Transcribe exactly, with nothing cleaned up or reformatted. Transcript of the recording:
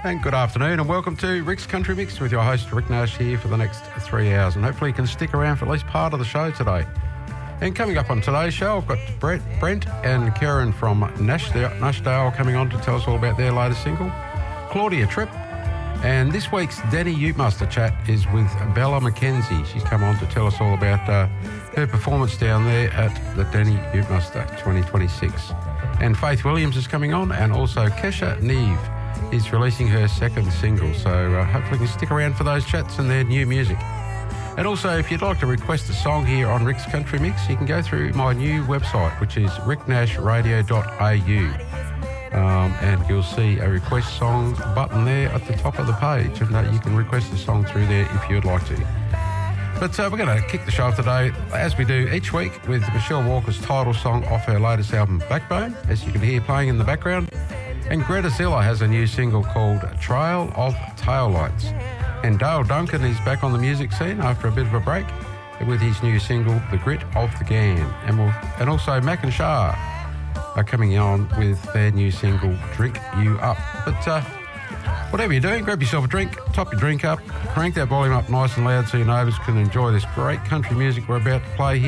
And good afternoon and welcome to Rick's Country Mix with your host Rick Nash here for the next three hours, and hopefully you can stick around for at least part of the show today. And coming up on today's show, I've got Brett, Brent and Karen from Nashdale, Nashdale coming on to tell us all about their latest single, Claudia Tripp. And this week's Danny Utemuster chat is with Bella McKenzie. She's come on to tell us all about uh, her performance down there at the Danny Utemuster twenty twenty-six. And Faith Williams is coming on, and also Kesha Neve is releasing her second single. So uh, hopefully you can stick around for those chats and their new music. And also, if you'd like to request a song here on Rick's Country Mix, you can go through my new website, which is rick nash radio dot a u. Um, and you'll see a request song button there at the top of the page, and uh, you can request a song through there if you'd like to. But uh, we're going to kick the show off today, as we do each week, with Michelle Walker's title song off her latest album, Backbone, as you can hear playing in the background. And Greta Zilla has a new single called Trail of Taillights. And Dale Duncan is back on the music scene after a bit of a break with his new single, The Grit of the Gan. And, we'll, and also Mac and Shah are coming on with their new single, Drink You Up. But uh, whatever you're doing, grab yourself a drink, top your drink up, crank that volume up nice and loud so your neighbours can enjoy this great country music we're about to play here.